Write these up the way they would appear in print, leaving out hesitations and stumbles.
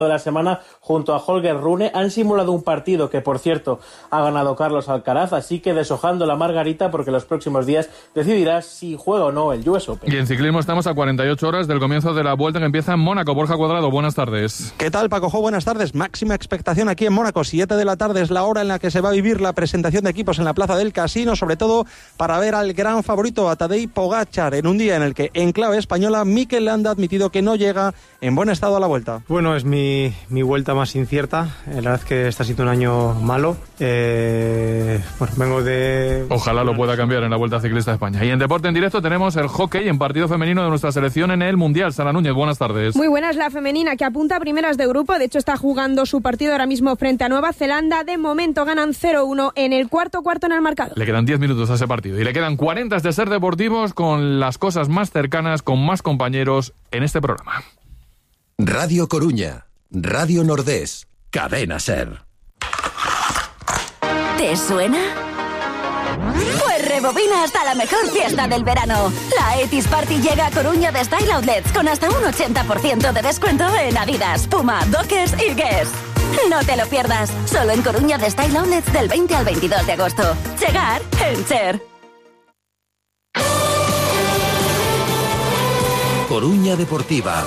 de la semana junto a Holger Rune han simulado un partido que, por cierto, ha ganado Carlos Alcaraz, así que deshojando la margarita porque los próximos días decidirá si juega o no el US Open. Y en ciclismo estamos a 48 horas del comienzo de la Vuelta que empieza en Mónaco. Borja Cuadrado, buenas tardes. ¿Qué tal, Paco Jo? Buenas tardes. Máxima expectación aquí en Mónaco. 7 de la tarde es la hora en la que se va a vivir la presentación de equipos en la Plaza del Casino, sobre todo para ver al gran favorito, a Tadej Pogačar, en un día en el que en clave española Mikel Landa ha admitido que no llega en buen estado a la Vuelta. Bueno, es mi vuelta más incierta. La verdad es que está siendo un año malo. Vengo de... Ojalá lo pueda cambiar en la Vuelta Ciclista de España. Y en Deporte en Directo tenemos el hockey en partido femenino de nuestra selección en el Mundial. Sara Núñez, buenas tardes. Muy buenas, la femenina que apunta a primeras de grupo. De hecho, está jugando su partido ahora mismo frente a Nueva Zelanda. De momento ganan 0-1 en el cuarto en el marcador. Le quedan 10 minutos a ese partido y le quedan 40 de Ser Deportivos con las cosas más cercanas, con más compañeros en este programa. Radio Coruña, Radio Nordés, Cadena Ser. ¿Te suena? Pues rebobina hasta la mejor fiesta del verano. La Etis Party llega a Coruña de Style Outlets con hasta un 80% de descuento en Adidas, Puma, Dockers y Guess. No te lo pierdas, solo en Coruña de Style Outlets del 20 al 22 de agosto. Llegar en Ser. Coruña Deportiva.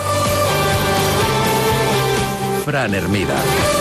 Fran Hermida.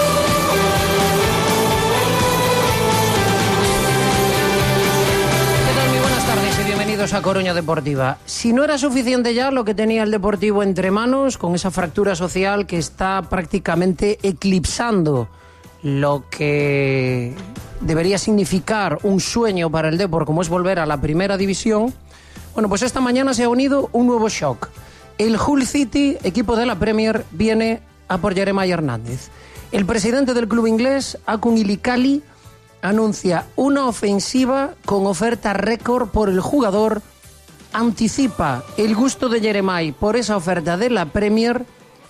Bienvenidos a Coruña Deportiva. Si no era suficiente ya lo que tenía el Deportivo entre manos, con esa fractura social que está prácticamente eclipsando lo que debería significar un sueño para el Depor, como es volver a la primera división, bueno, pues esta mañana se ha unido un nuevo shock. El Hull City, equipo de la Premier, viene a por Jeremiah Hernández. El presidente del club inglés, Akun Ilikali, anuncia una ofensiva con oferta récord por el jugador, anticipa el gusto de Jeremiah por esa oferta de la Premier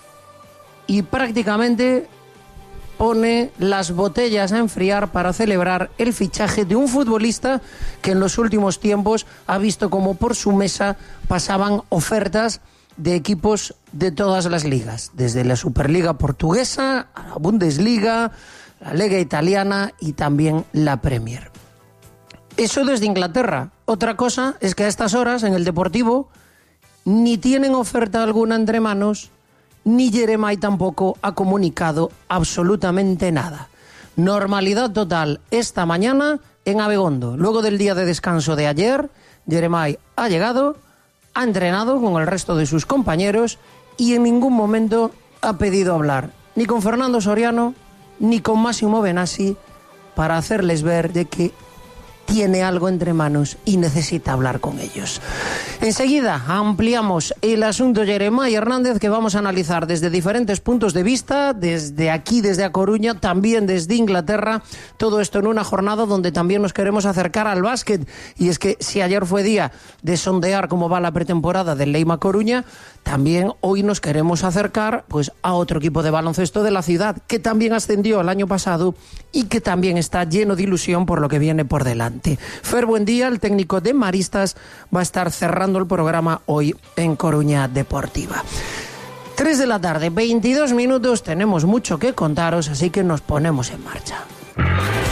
y prácticamente pone las botellas a enfriar para celebrar el fichaje de un futbolista que en los últimos tiempos ha visto como por su mesa pasaban ofertas de equipos de todas las ligas, desde la Superliga portuguesa a la Bundesliga, la Liga italiana y también la Premier. Eso desde Inglaterra. Otra cosa es que a estas horas en el Deportivo ni tienen oferta alguna entre manos, ni Jeremiah tampoco ha comunicado absolutamente nada. Normalidad total esta mañana en Abegondo. Luego del día de descanso de ayer, Jeremiah ha llegado, ha entrenado con el resto de sus compañeros y en ningún momento ha pedido hablar ni con Fernando Soriano ni con Massimo Benassi para hacerles ver de que tiene algo entre manos y necesita hablar con ellos. Enseguida ampliamos el asunto Jeremiah Hernández, que vamos a analizar desde diferentes puntos de vista, desde aquí, desde A Coruña, también desde Inglaterra, todo esto en una jornada donde también nos queremos acercar al básquet, y es que si ayer fue día de sondear cómo va la pretemporada del Leima Coruña, también hoy nos queremos acercar pues a otro equipo de baloncesto de la ciudad que también ascendió el año pasado y que también está lleno de ilusión por lo que viene por delante. Fer Buendía, el técnico de Maristas, va a estar cerrando el programa hoy en Coruña Deportiva. 3 de la tarde, 22 minutos, tenemos mucho que contaros, así que nos ponemos en marcha.